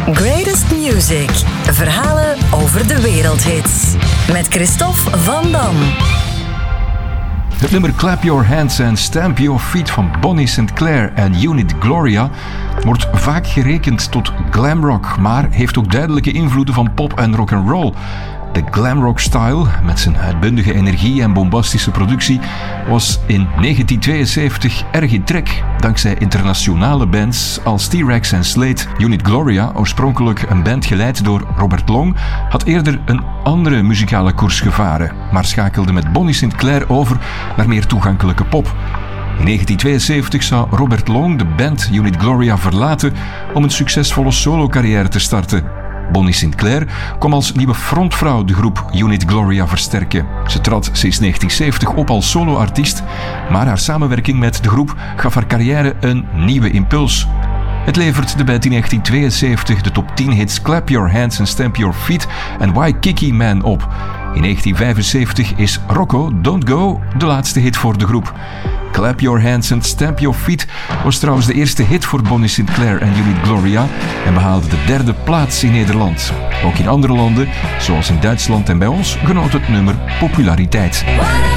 Greatest Music. Verhalen over de wereldhits. Met Christophe Van Dam. Het nummer Clap Your Hands and Stamp Your Feet van Bonnie Sinclair en Unit Gloria wordt vaak gerekend tot glamrock, maar heeft ook duidelijke invloeden van pop en rock'n'roll. De glamrock-style, met zijn uitbundige energie en bombastische productie, was in 1972 erg in trek. Dankzij internationale bands als T-Rex en Slade. Unit Gloria, oorspronkelijk een band geleid door Robert Long, had eerder een andere muzikale koers gevaren, maar schakelde met Bonnie Sinclair over naar meer toegankelijke pop. In 1972 zou Robert Long de band Unit Gloria verlaten om een succesvolle solo-carrière te starten. Bonnie Sinclair kwam als nieuwe frontvrouw de groep Unit Gloria versterken. Ze trad sinds 1970 op als solo-artiest, maar haar samenwerking met de groep gaf haar carrière een nieuwe impuls. Het levert de band in 1972 de top 10 hits Clap Your Hands and Stamp Your Feet en Why Kiki Man op. In 1975 is Rocco Don't Go de laatste hit voor de groep. Clap Your Hands and Stamp Your Feet was trouwens de eerste hit voor Bonnie Sinclair en Unit Gloria en behaalde de 3e plaats in Nederland. Ook in andere landen, zoals in Duitsland en bij ons, genoot het nummer populariteit.